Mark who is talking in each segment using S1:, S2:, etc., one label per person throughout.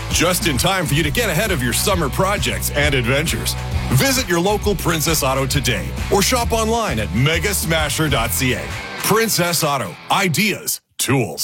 S1: just in time for you to get ahead of your summer projects and adventures. Visit your local Princess Auto today or shop online at megasmasher.ca. Princess Auto. Ideas. Tools.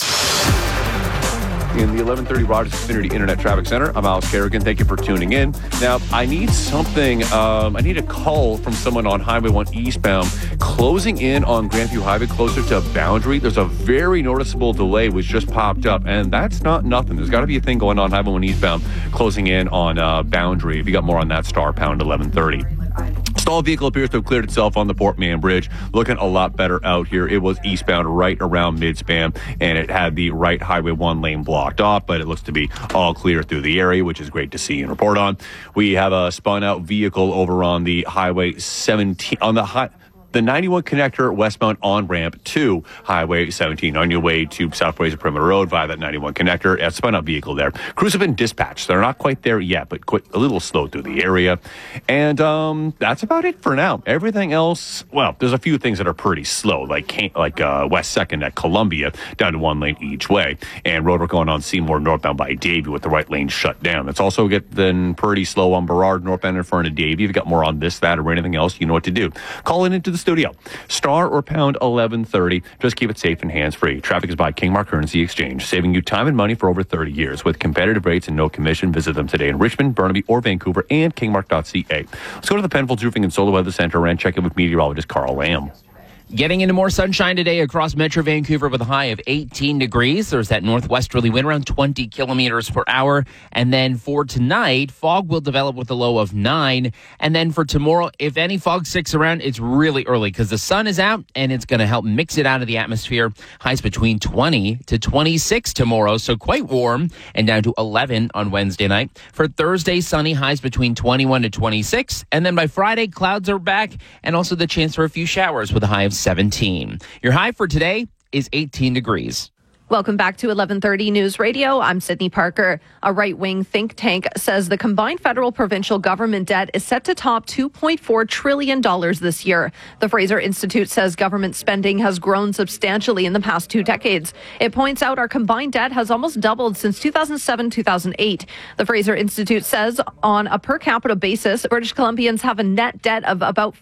S2: In the 1130 Rogers Xfinity Internet Traffic Center, I'm Alex Kerrigan. Thank you for tuning in. Now, I need something. I need a call from someone on Highway 1 eastbound, closing in on Grandview Highway, closer to Boundary. There's a very noticeable delay which just popped up, and that's not nothing. There's got to be a thing going on Highway 1 eastbound, closing in on Boundary. If you got more on that, star pound 1130. Stalled vehicle appears to have cleared itself on the Port Mann Bridge. Looking a lot better out here. It was eastbound right around mid-span, and it had the right Highway 1 lane blocked off, but it looks to be all clear through the area, which is great to see and report on. We have a spun-out vehicle over on the Highway 17, on the 91 connector westbound on-ramp to Highway 17 on your way to South Fraser Perimeter Road via that 91 connector. A spun-out vehicle there. Crews have been dispatched. They're not quite there yet, but a little slow through the area. And that's about it for now. Everything else, well, there's a few things that are pretty slow, like West 2nd at Columbia, down to one lane each way. And roadwork going on Seymour northbound by Davie with the right lane shut down. It's also getting pretty slow on Burrard northbound in front of Davie. If you've got more on this, that, or anything else, you know what to do. Call into the studio. Star or pound 1130. Just keep it safe and hands-free. Traffic is by Kingmark Currency Exchange, saving you time and money for over 30 years. With competitive rates and no commission, visit them today in Richmond, Burnaby, or Vancouver, and kingmark.ca. Let's go to the Penfolds Roofing and Solar Weather Center and check in with meteorologist Carl Lamb.
S3: Getting into more sunshine today across Metro Vancouver with a high of 18 degrees. There's that northwesterly wind around 20 kilometers per hour. And then for tonight, fog will develop with a low of 9. And then for tomorrow, if any fog sticks around, it's really early because the sun is out and it's going to help mix it out of the atmosphere. Highs between 20 to 26 tomorrow, so quite warm, and down to 11 on Wednesday night. For Thursday, sunny, highs between 21 to 26. And then by Friday, clouds are back and also the chance for a few showers with a high of 17. Your high for today is 18 degrees.
S4: Welcome back to 1130 News Radio. I'm Sydney Parker. A right-wing think tank says the combined federal provincial government debt is set to top $2.4 trillion this year. The Fraser Institute says government spending has grown substantially in the past 2 decades. It points out our combined debt has almost doubled since 2007-2008. The Fraser Institute says on a per capita basis, British Columbians have a net debt of about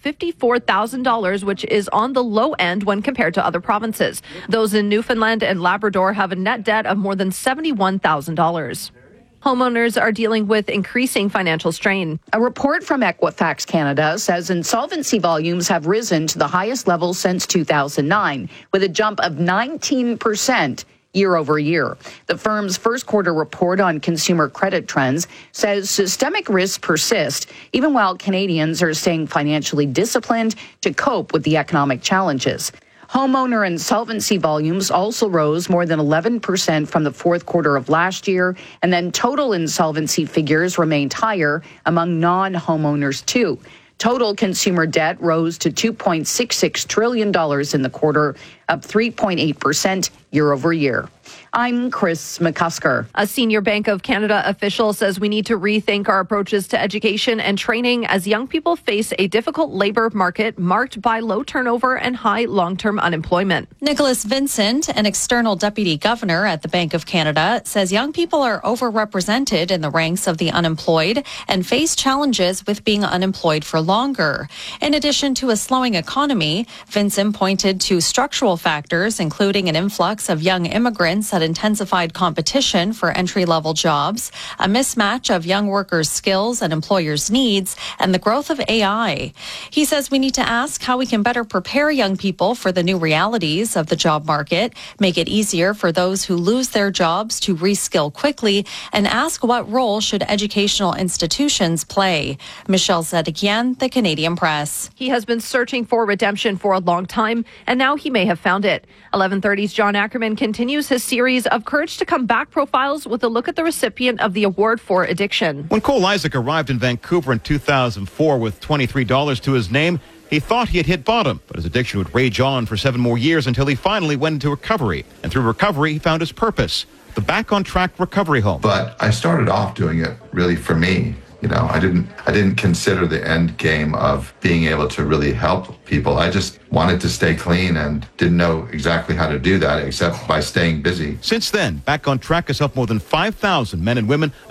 S4: $54,000, which is on the low end when compared to other provinces. Those in Newfoundland and Labrador have a net debt of more than $71,000. Homeowners are dealing with increasing financial strain.
S5: A report from Equifax Canada says insolvency volumes have risen to the highest level since 2009, with a jump of 19% year over year. The firm's first quarter report on consumer credit trends says systemic risks persist, even while Canadians are staying financially disciplined to cope with the economic challenges. Homeowner insolvency volumes also rose more than 11% from the fourth quarter of last year, and then total insolvency figures remained higher among non-homeowners too. Total consumer debt rose to $2.66 trillion in the quarter, up 3.8% year over year. I'm Chris McCusker.
S4: A senior Bank of Canada official says we need to rethink our approaches to education and training as young people face a difficult labor market marked by low turnover and high long-term unemployment.
S6: Nicholas Vincent, an external deputy governor at the Bank of Canada, says young people are overrepresented in the ranks of the unemployed and face challenges with being unemployed for longer. In addition to a slowing economy, Vincent pointed to structural factors, including an influx of young immigrants that intensified competition for entry-level jobs, a mismatch of young workers' skills and employers' needs, and the growth of AI. He says we need to ask how we can better prepare young people for the new realities of the job market, make it easier for those who lose their jobs to reskill quickly, and ask what role should educational institutions play. Michelle Zedekian, The Canadian Press.
S4: He has been searching for redemption for a long time, and now he may have found it. 1130's John Ackerman continues his series of Courage to Come Back profiles with a look at the recipient of the award for addiction.
S7: When Cole Isaac arrived in Vancouver in 2004 with $23 to his name, he thought he had hit bottom, but his addiction would rage on for 7 more years until he finally went into recovery. And through recovery, he found his purpose, the Back on Track Recovery Home.
S8: But I started off doing it really for me. You know, I didn't consider the end game of being able to really help people. I just wanted to stay clean and didn't know exactly how to do that except by staying busy.
S7: Since then, Back on Track has helped more than 5,000 men and women